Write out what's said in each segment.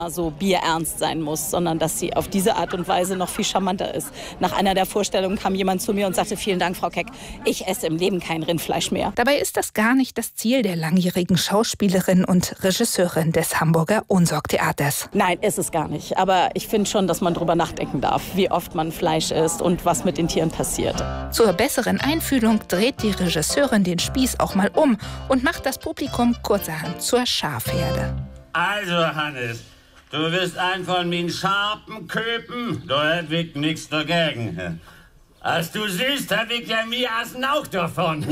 so bierernst sein muss, sondern dass sie auf diese Art und Weise noch viel charmanter ist. Nach einer der Vorstellungen kam jemand zu mir und sagte, vielen Dank, Frau Keck, ich esse im Leben kein Rindfleisch mehr. Dabei ist das gar nicht das Ziel der langjährigen Schauspielerin und Regisseurin des Hamburger Unsorg-Theaters. Nein, ist es gar nicht. Aber ich finde schon, dass man darüber nachdenken darf, wie oft man Fleisch isst und was mit den Tieren passiert. Zur besseren Einfühlung dreht die Regisseurin den Spieß auch mal um und macht das Publikum kurzerhand zur Schafherde. Also, Hannes, du wirst einen von meinen Schapen köpen, da hätt nichts dagegen. Als du siehst, hab ich ja mir auch davon.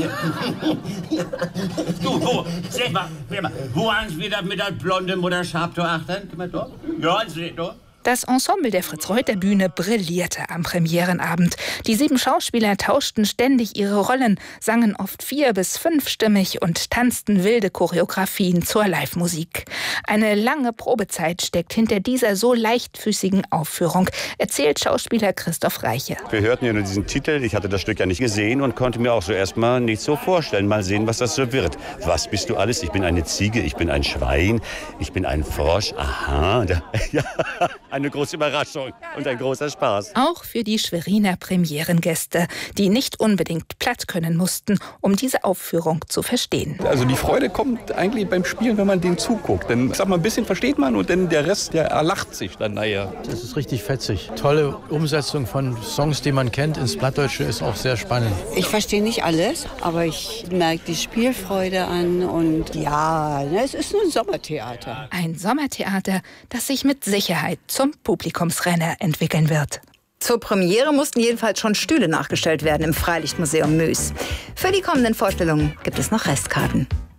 Du, sag mal, wo haben Sie wieder mit der blonde Mutter Schaf da achten? Ja, seh doch. Das Ensemble der Fritz-Reuter-Bühne brillierte am Premierenabend. Die 7 Schauspieler tauschten ständig ihre Rollen, sangen oft 4- bis 5-stimmig und tanzten wilde Choreografien zur Live-Musik. Eine lange Probezeit steckt hinter dieser so leichtfüßigen Aufführung, erzählt Schauspieler Christoph Reiche. Wir hörten ja nur diesen Titel, ich hatte das Stück ja nicht gesehen und konnte mir auch so erstmal nicht so vorstellen. Mal sehen, was das so wird. Was bist du alles? Ich bin eine Ziege, ich bin ein Schwein, ich bin ein Frosch. Aha, ja. Eine große Überraschung und ein großer Spaß. Auch für die Schweriner Premierengäste, die nicht unbedingt platt können mussten, um diese Aufführung zu verstehen. Also die Freude kommt eigentlich beim Spielen, wenn man dem zuguckt. Denn sag mal, ein bisschen versteht man und dann der Rest, der erlacht sich dann nachher. Das ist richtig fetzig. Tolle Umsetzung von Songs, die man kennt, ins Plattdeutsche ist auch sehr spannend. Ich verstehe nicht alles, aber ich merke die Spielfreude an und ja, es ist nur ein Sommertheater. Ein Sommertheater, das sich mit Sicherheit zum Publikumsrenner entwickeln wird. Zur Premiere mussten jedenfalls schon Stühle nachgestellt werden im Freilichtmuseum Mös. Für die kommenden Vorstellungen gibt es noch Restkarten.